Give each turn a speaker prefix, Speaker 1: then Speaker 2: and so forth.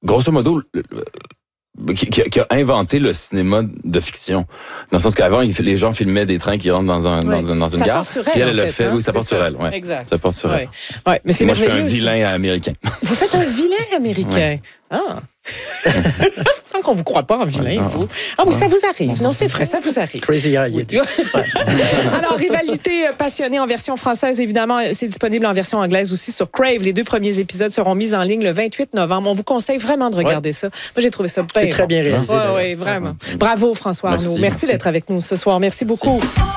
Speaker 1: grosso modo, qui a inventé le cinéma de fiction. Dans le sens qu'avant, les gens filmaient des trains qui rentrent dans une
Speaker 2: ça
Speaker 1: gare.
Speaker 2: Porte sur elle,
Speaker 1: puis elle
Speaker 2: en
Speaker 1: le fait.
Speaker 2: hein?
Speaker 1: Oui, ça porte sur elle. Ouais.
Speaker 2: Exact.
Speaker 1: Ça porte sur elle.
Speaker 2: Ouais, mais c'est
Speaker 1: moi, je fais un
Speaker 2: merveilleux,
Speaker 1: vilain américain.
Speaker 2: Vous faites un vilain américain. Ah. Tant qu'on vous croit pas en vilain, vous. Ah oui, ça vous arrive. Non, c'est vrai, ça vous arrive.
Speaker 3: Crazy Eye, il dit.
Speaker 2: Alors, Rivalité passionnée en version française, évidemment, c'est disponible en version anglaise aussi sur Crave. Les 2 premiers épisodes seront mis en ligne le 28 novembre. On vous conseille vraiment de regarder ça. Moi, j'ai trouvé ça bien.
Speaker 3: C'est très bien réalisé.
Speaker 2: Oui, vraiment. Bravo, François Arnaud. Merci d'être avec nous ce soir. Merci beaucoup.